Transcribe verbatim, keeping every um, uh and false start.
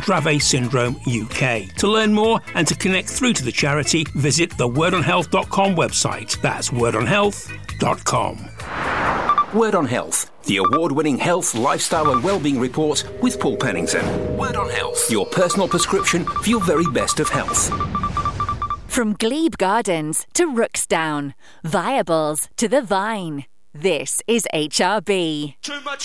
Dravet Syndrome U K. To learn more and to connect through to the charity, visit the word on health dot com website. That's word on health dot com. Word on Health, the award-winning health, lifestyle and wellbeing report with Paul Pennington. Word on Health, your personal prescription for your very best of health. From Glebe Gardens to Rooksdown, Viables to The Vine, this is H R B. Too much